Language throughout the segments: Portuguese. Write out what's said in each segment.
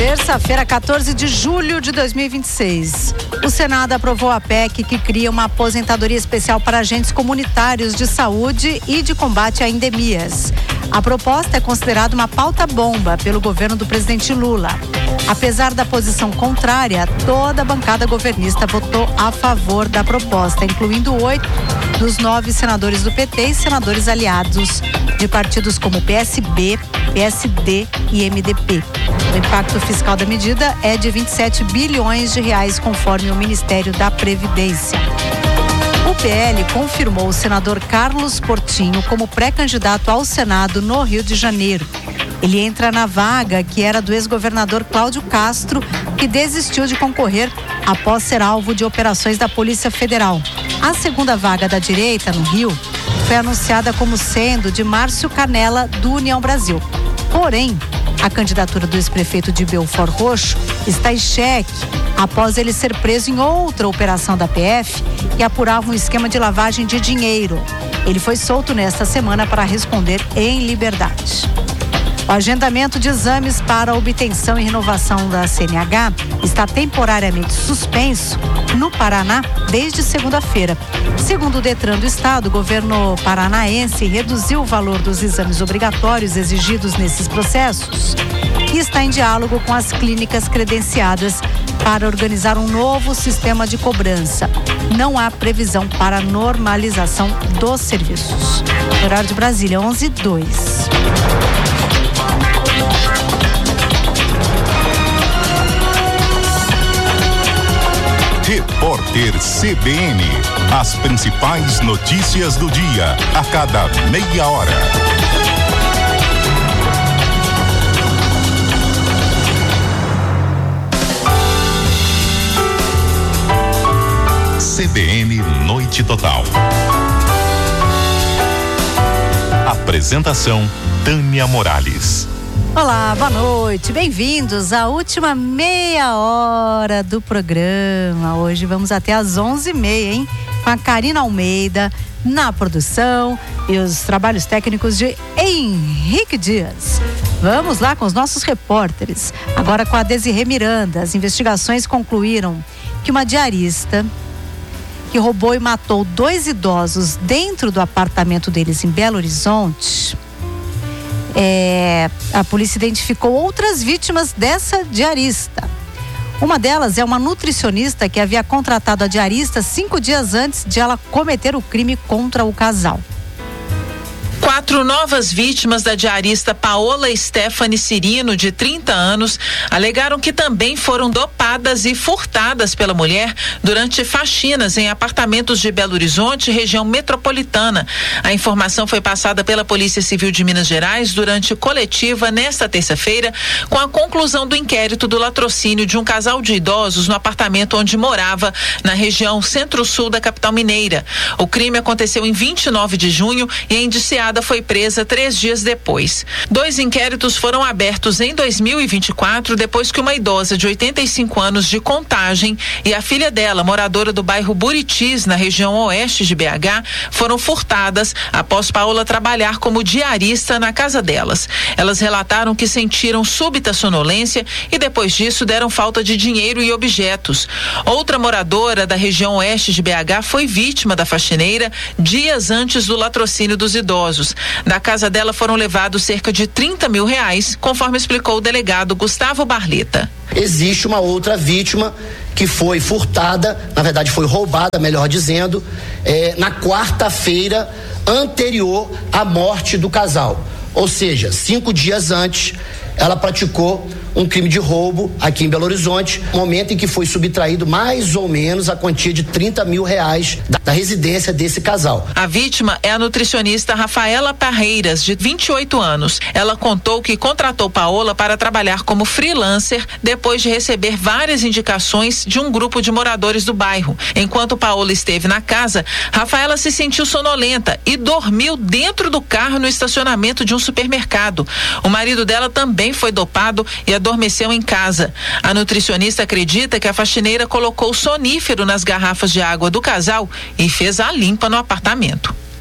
Terça-feira, 14 de julho de 2026. O Senado aprovou a PEC que cria uma aposentadoria especial para agentes comunitários de saúde e de combate a endemias. A proposta é considerada uma pauta-bomba pelo governo do presidente Lula. Apesar da posição contrária, toda a bancada governista votou a favor da proposta, incluindo 8 dos 9 senadores do PT e senadores aliados de partidos como PSB, PSD e MDB. O impacto fiscal da medida é de 27 bilhões de reais, conforme o Ministério da Previdência. O PL confirmou o senador Carlos Portinho como pré-candidato ao Senado no Rio de Janeiro. Ele entra na vaga que era do ex-governador Cláudio Castro, que desistiu de concorrer após ser alvo de operações da Polícia Federal. A segunda vaga da direita, no Rio, foi anunciada como sendo de Márcio Canella, do União Brasil. Porém, a candidatura do ex-prefeito de Belford Roxo está em xeque após ele ser preso em outra operação da PF que apurava um esquema de lavagem de dinheiro. Ele foi solto nesta semana para responder em liberdade. O agendamento de exames para obtenção e renovação da CNH está temporariamente suspenso no Paraná desde segunda-feira. Segundo o Detran do Estado, o governo paranaense reduziu o valor dos exames obrigatórios exigidos nesses processos e está em diálogo com as clínicas credenciadas para organizar um novo sistema de cobrança. Não há previsão para normalização dos serviços. Horário de Brasília, 11h02. Repórter CBN. As principais notícias do dia, a cada meia hora. CBN Noite Total. Apresentação: Tânia Morales. Olá, boa noite, bem-vindos à última meia hora do programa. Hoje vamos até às 11h30, hein? Com a Karina Almeida na produção e os trabalhos técnicos de Henrique Dias. Vamos lá com os nossos repórteres. Agora com a Desirê Miranda. As investigações concluíram que uma diarista que roubou e matou 2 idosos dentro do apartamento deles em Belo Horizonte, a polícia identificou outras vítimas dessa diarista. Uma delas é uma nutricionista que havia contratado a diarista 5 dias antes de ela cometer o crime contra o casal. 4 novas vítimas da diarista Paola Stephanie Cirino, de 30 anos, alegaram que também foram dopadas e furtadas pela mulher durante faxinas em apartamentos de Belo Horizonte, região metropolitana. A informação foi passada pela Polícia Civil de Minas Gerais durante coletiva nesta terça-feira, com a conclusão do inquérito do latrocínio de um casal de idosos no apartamento onde morava, na região centro-sul da capital mineira. O crime aconteceu em 29 de junho e a indiciada foi presa 3 dias depois. 2 inquéritos foram abertos em 2024, depois que uma idosa de 85 anos de Contagem e a filha dela, moradora do bairro Buritis, na região oeste de BH, foram furtadas após Paola trabalhar como diarista na casa delas. Elas relataram que sentiram súbita sonolência e depois disso deram falta de dinheiro e objetos. Outra moradora da região oeste de BH foi vítima da faxineira dias antes do latrocínio dos idosos. Da casa dela foram levados cerca de R$30 mil, conforme explicou o delegado Gustavo Barleta. Existe uma outra vítima que foi furtada, na verdade foi roubada, melhor dizendo, na quarta-feira anterior à morte do casal. Ou seja, 5 dias antes, ela praticou um crime de roubo aqui em Belo Horizonte, momento em que foi subtraído mais ou menos a quantia de R$30 mil da residência desse casal. A vítima é a nutricionista Rafaela Parreiras, de 28 anos. Ela contou que contratou Paola para trabalhar como freelancer depois de receber várias indicações de um grupo de moradores do bairro. Enquanto Paola esteve na casa, Rafaela se sentiu sonolenta e dormiu dentro do carro no estacionamento de um supermercado. O marido dela também foi dopado e adormeceu em casa. A nutricionista acredita que a faxineira colocou sonífero nas garrafas de água do casal e fez a limpa no apartamento.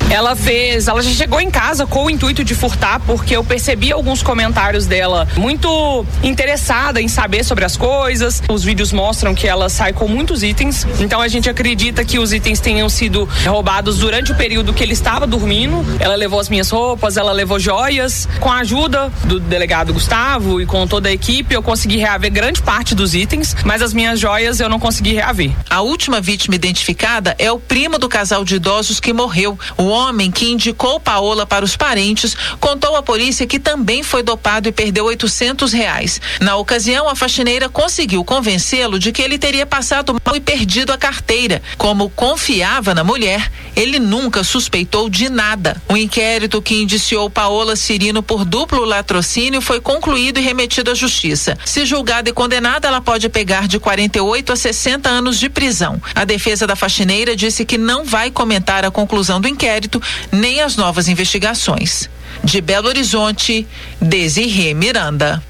Ela já chegou em casa com o intuito de furtar, porque eu percebi alguns comentários dela muito interessada em saber sobre as coisas. Os vídeos mostram que ela sai com muitos itens, então a gente acredita que os itens tenham sido roubados durante o período que ele estava dormindo. Ela levou as minhas roupas, ela levou joias. Com a ajuda do delegado Gustavo e com toda a equipe, eu consegui reaver grande parte dos itens, mas as minhas joias eu não consegui reaver. A última vítima identificada é o primo do casal de idosos que morreu. O homem que indicou Paola para os parentes contou à polícia que também foi dopado e perdeu R$800. Na ocasião, a faxineira conseguiu convencê-lo de que ele teria passado mal e perdido a carteira. Como confiava na mulher, ele nunca suspeitou de nada. O inquérito que indiciou Paola Cirino por duplo latrocínio foi concluído e remetido à justiça. Se julgada e condenada, ela pode pegar de 48 a 60 anos de prisão. A defesa da faxineira disse que não vai comentar a conclusão do inquérito nem as novas investigações. De Belo Horizonte, Desirê Miranda.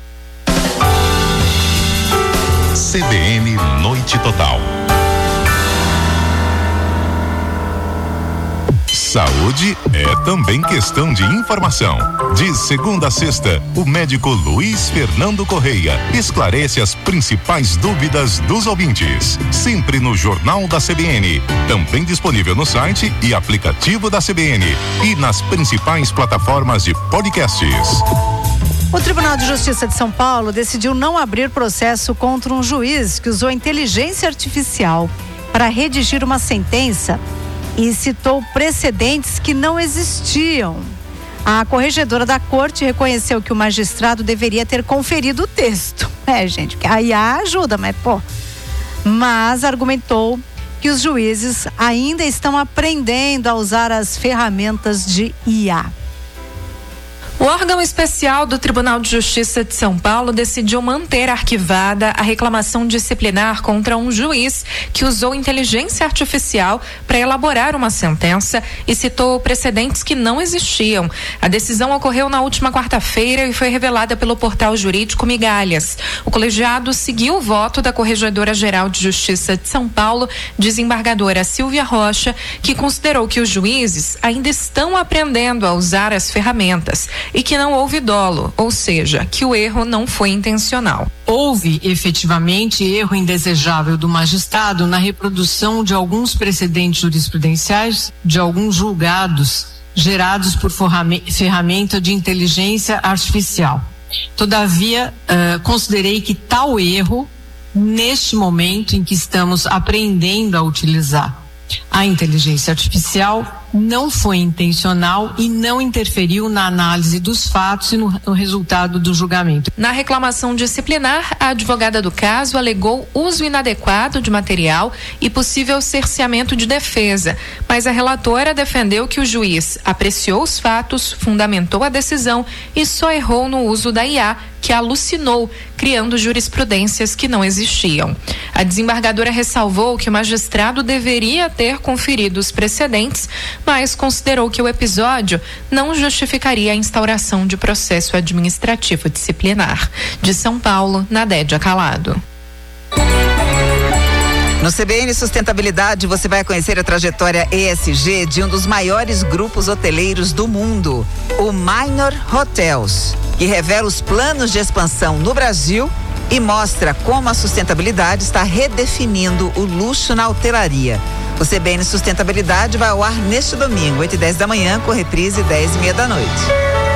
CBN Noite Total. Saúde é também questão de informação. De segunda a sexta, o médico Luiz Fernando Correia esclarece as principais dúvidas dos ouvintes. Sempre no Jornal da CBN. Também disponível no site e aplicativo da CBN. E nas principais plataformas de podcasts. O Tribunal de Justiça de São Paulo decidiu não abrir processo contra um juiz que usou inteligência artificial para redigir uma sentença e citou precedentes que não existiam. A corregedora da corte reconheceu que o magistrado deveria ter conferido o texto. Gente, porque a IA ajuda, mas argumentou que os juízes ainda estão aprendendo a usar as ferramentas de IA. O órgão especial do Tribunal de Justiça de São Paulo decidiu manter arquivada a reclamação disciplinar contra um juiz que usou inteligência artificial para elaborar uma sentença e citou precedentes que não existiam. A decisão ocorreu na última quarta-feira e foi revelada pelo portal jurídico Migalhas. O colegiado seguiu o voto da Corregedora-Geral de Justiça de São Paulo, desembargadora Silvia Rocha, que considerou que os juízes ainda estão aprendendo a usar as ferramentas e que não houve dolo, ou seja, que o erro não foi intencional. Houve efetivamente erro indesejável do magistrado na reprodução de alguns precedentes jurisprudenciais de alguns julgados gerados por ferramenta de inteligência artificial. Todavia, considerei que tal erro, neste momento em que estamos aprendendo a utilizar a inteligência artificial, não foi intencional e não interferiu na análise dos fatos e no resultado do julgamento. Na reclamação disciplinar, a advogada do caso alegou uso inadequado de material e possível cerceamento de defesa, mas a relatora defendeu que o juiz apreciou os fatos, fundamentou a decisão e só errou no uso da IA, que alucinou, criando jurisprudências que não existiam. A desembargadora ressalvou que o magistrado deveria ter conferido os precedentes, mas considerou que o episódio não justificaria a instauração de processo administrativo disciplinar. De São Paulo, Nadédia Calado. No CBN Sustentabilidade, você vai conhecer a trajetória ESG de um dos maiores grupos hoteleiros do mundo, o Minor Hotels, que revela os planos de expansão no Brasil e mostra como a sustentabilidade está redefinindo o luxo na hotelaria. O CBN Sustentabilidade vai ao ar neste domingo, 8h10 da manhã, com reprise 10h30 da noite.